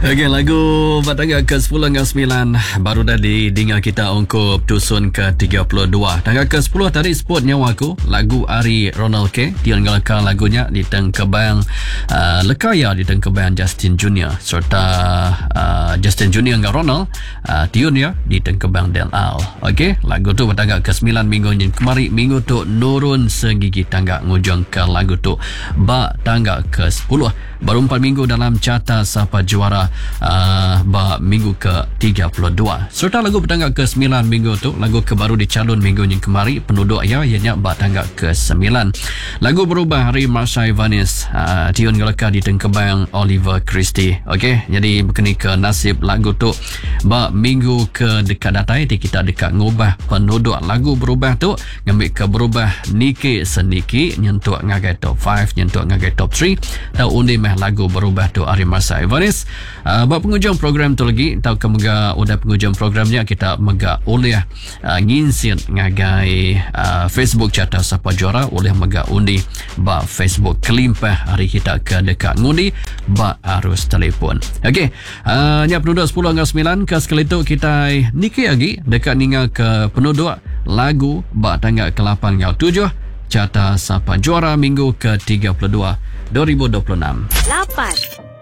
Okey, lagu tanggal ke-10 dengan 9 baru dah didengar kita ungkup tusun ke-32. Tanggal ke-10 tadi Sport Nyawaku, lagu Ari Ronald K. Dia ngalakan lagunya di tengkebang Lekaya di tengkebang Justin Junior serta Justin Junior dengan Ronald Tiun ya di tengkebang Del Al. Okey, lagu tu tanggal ke-9 minggu ni kemari, minggu tu nurun segigi tangga ngujung ke lagu tu tanggal ke-10. Baru 4 minggu dalam carta Sapa Juara minggu ke-32. Serta lagu bertanggal ke-9 minggu tu, lagu kebaru dicalon minggu yang kemari, penduduk ianya tanggal ke-9. Lagu berubah hari Marsha Ivanis, Tiun Gelaka di tengkebang Oliver Christie. Okey, jadi berkini ke nasib lagu tu minggu ke dekat datai kita dekat ngubah penduduk. Lagu berubah tu ngambil ke berubah niki seniki nyentuh ngagai top 5, nyentuh ngagai top 3. Tahu undi meh lagu berubah tu Ari Marsha Ivanis. Buat penghujung program tu lagi, tahu ke mega udah penghujung programnya kita mega oleh nginsin ngagai Facebook Carta Sapa Juara oleh mega undi Facebook kelimpah hari kita ke dekat ngundi harus telefon. Okey, nya penduduk 10 hingga 9 ke sekali tu kita niki lagi dekat ningal ke penduduk lagu tanggal ke-8 hingga 7 Carta Sapa Juara minggu ke-32 2026. 8